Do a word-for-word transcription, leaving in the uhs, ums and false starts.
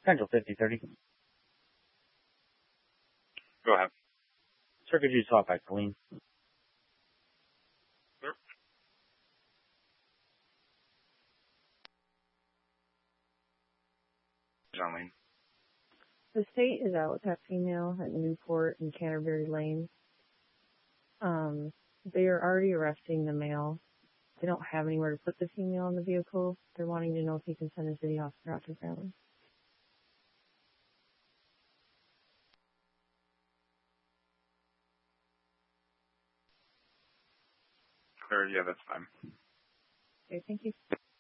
Central fifty thirty. Go ahead. Sir, could you swap back to Lean? Sure. John Lean. The state is out with that female at Newport and Canterbury Lane. Um, they are already arresting the male. They don't have anywhere to put the female in the vehicle. They're wanting to know if he can send a city officer out to grab him. Clear, yeah, that's fine. Okay, thank you.